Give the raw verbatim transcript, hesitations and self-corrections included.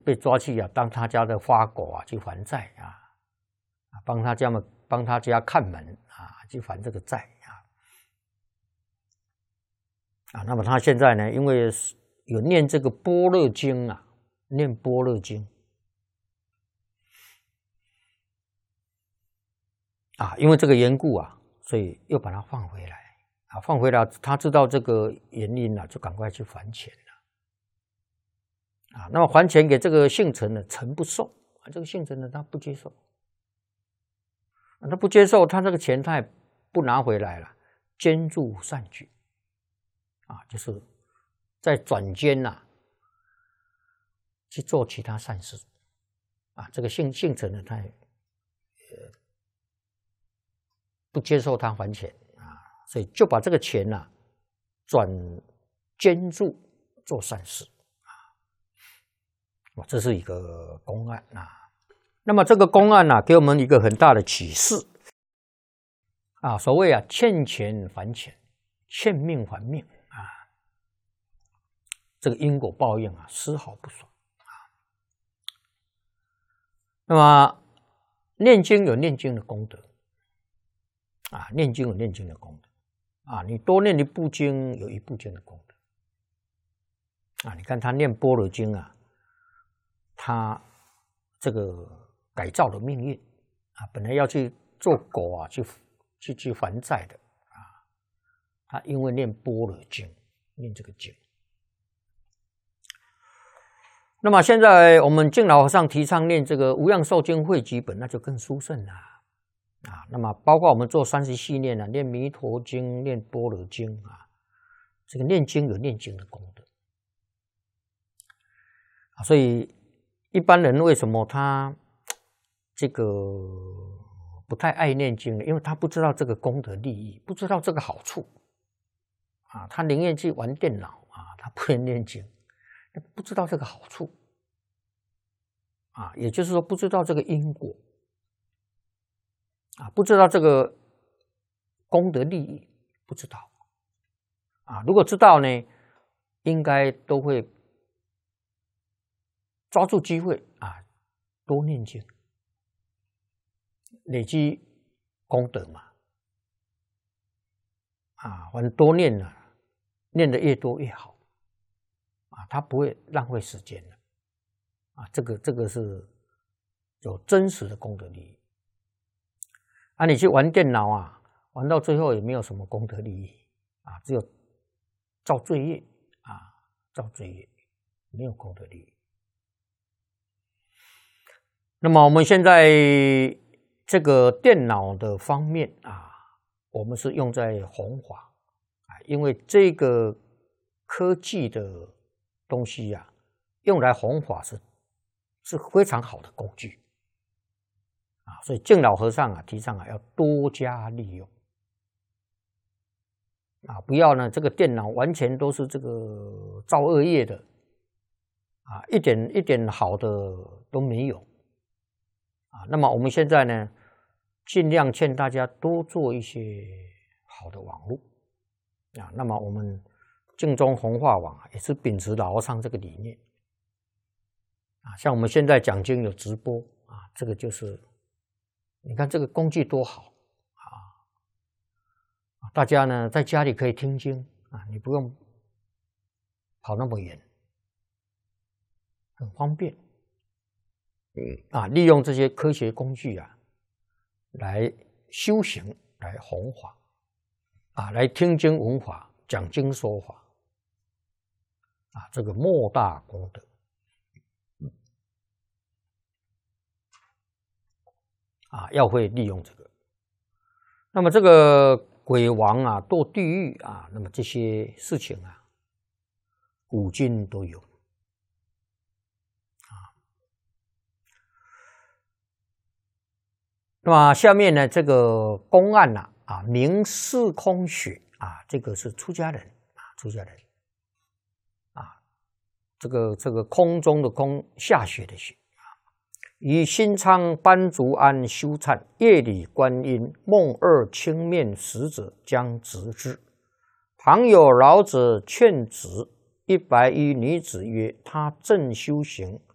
被抓去啊，当他家的花狗啊去还债啊，帮他家们帮他家看门啊，去还这个债啊。啊，那么他现在呢，因为有念这个般若经啊，念般若经啊，因为这个缘故啊，所以又把他放回来啊，放回来，他知道这个原因了，就赶快去还钱了啊。那么还钱给这个姓陈的，陈不受啊，这个姓陈的他不接受，啊、他不接受，他这个钱他也不拿回来了，捐助善举啊，就是在转捐呐、啊，去做其他善事啊。这个姓姓陈的他也呃不接受他还钱啊，所以就把这个钱呐、啊、转捐助做善事啊，这是一个公案啊。那么这个公案呢、啊，给我们一个很大的启示啊，所谓啊欠钱还钱，欠命还命啊，这个因果报应啊丝毫不爽啊。那么念经有念经的功德啊，念经有念经的功德啊，你多念一部经有一部经的功德啊。你看他念般若经啊，他这个改造了命运啊，本来要去做狗啊，去去去还债的啊，他因为念般若经，念这个经。那么现在我们净老和尚提倡念这个无量寿经汇集本，那就更殊胜了啊。那么包括我们做三十系念啊，念弥陀经，念般若经啊，这个念经有念经的功德啊。所以一般人为什么他这个不太爱念经呢？因为他不知道这个功德利益，不知道这个好处啊，他宁愿去玩电脑啊，他不能念经，不知道这个好处啊，也就是说不知道这个因果啊，不知道这个功德利益，不知道啊。如果知道呢，应该都会抓住机会啊，多念经，累积功德嘛啊，反正多念了，念的越多越好啊，他不会浪费时间了啊。这个这个是有真实的功德利益啊。你去玩电脑啊，玩到最后也没有什么功德利益啊，只有造罪业啊，造罪业，没有功德利益。那么我们现在这个电脑的方面啊，我们是用在弘法啊，因为这个科技的东西呀、啊，用来弘法是是非常好的工具啊，所以净老和尚啊提倡啊要多加利用啊，不要呢这个电脑完全都是这个造恶业的啊，一点一点好的都没有。啊，那么我们现在呢，尽量劝大家多做一些好的网络啊。那么我们净宗弘化网也是秉持老和尚这个理念啊。像我们现在讲经有直播啊，这个就是你看这个工具多好啊！大家呢在家里可以听经啊，你不用跑那么远，很方便。啊，利用这些科学工具啊，来修行，来弘法，啊，来听经闻法，讲经说法，啊，这个莫大功德。啊，要会利用这个。那么这个鬼王啊，堕地狱啊，那么这些事情啊，古今都有。那么下面呢，这个公案呢、啊，啊，名四空穴啊，这个是出家人啊，出家人啊，这个这个空中的空，下穴的穴啊，于新昌班竹庵修忏，夜里观音，梦二青面使者将执之，旁有老者劝止，一白衣女子曰：他正修行，